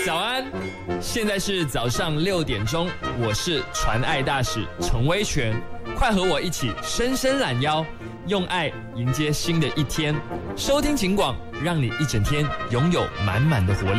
早安，现在是早上6点钟，我是传爱大使陈威全，快和我一起伸伸懒腰，用爱迎接新的一天。收听警广，让你一整天拥有满满的活力。